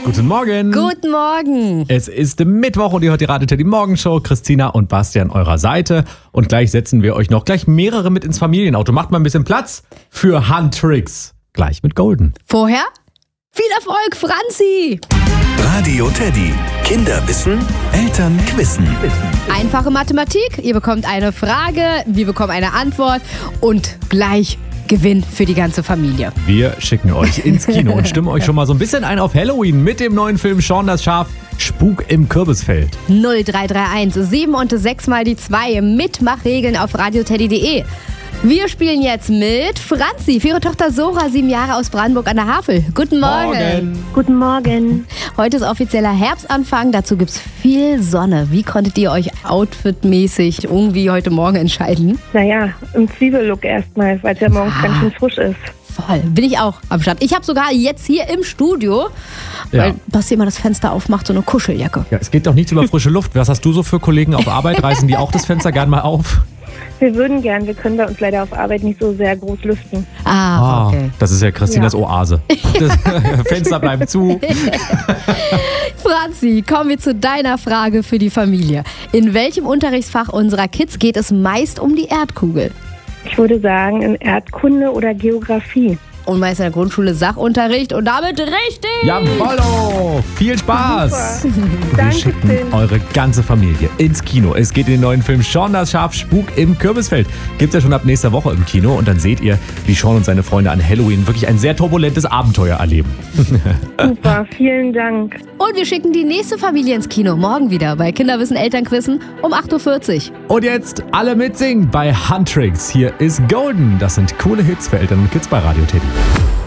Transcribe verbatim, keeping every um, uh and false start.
Guten Morgen. Guten Morgen. Es ist Mittwoch und ihr hört die Radio Teddy Morgenshow. Christina und Bastian eurer Seite. Und gleich setzen wir euch noch gleich mehrere mit ins Familienauto. Macht mal ein bisschen Platz für Handtricks. Gleich mit Golden. Vorher viel Erfolg, Franzi. Radio Teddy. Kinderwissen, Eltern quissen. Einfache Mathematik. Ihr bekommt eine Frage, wir bekommen eine Antwort und gleich Gewinn für die ganze Familie. Wir schicken euch ins Kino und stimmen euch schon mal so ein bisschen ein auf Halloween mit dem neuen Film Shaun das Schaf, Spuk im Kürbisfeld. null drei drei eins sieben und sechs mal die zwei. Mitmachregeln auf radioteddy punkt de. Wir spielen jetzt mit Franzi für ihre Tochter Sora, sieben Jahre aus Brandenburg an der Havel. Guten Morgen. Morgen. Guten Morgen. Heute ist offizieller Herbstanfang, dazu gibt's viel Sonne. Wie konntet ihr euch outfitmäßig irgendwie heute Morgen entscheiden? Naja, im Zwiebellook erstmal, weil es ja morgens Ah. ganz schön frisch ist. Voll, bin ich auch am Start. Ich habe sogar jetzt hier im Studio, Ja. weil Basti immer das Fenster aufmacht, so eine Kuscheljacke. Ja, es geht doch nichts über frische Luft. Was hast du so für Kollegen auf Arbeit? Reißen die auch das Fenster gern mal auf? Wir würden gern, wir können bei uns leider auf Arbeit nicht so sehr groß lüften. Ah, okay. Das ist ja Christinas Ja. Oase. Das Fenster bleiben zu. Franzi, kommen wir zu deiner Frage für die Familie. In welchem Unterrichtsfach unserer Kids geht es meist um die Erdkugel? Ich würde sagen, in Erdkunde oder Geografie. Und meist in der Grundschule Sachunterricht und damit richtig! Jawollo! Viel Spaß! Super. Wir Danke schicken schön. eure ganze Familie ins Kino. Es geht in den neuen Film Shaun das Schaf, Spuk im Kürbisfeld. Gibt's ja schon ab nächster Woche im Kino und dann seht ihr, wie Shaun und seine Freunde an Halloween wirklich ein sehr turbulentes Abenteuer erleben. Super, vielen Dank. Und wir schicken die nächste Familie ins Kino. Morgen wieder bei Kinderwissen Elternquissen um acht Uhr vierzig. Und jetzt alle mitsingen bei Handtricks. Hier ist Golden. Das sind coole Hits für Eltern und Kids bei Radio Teddy.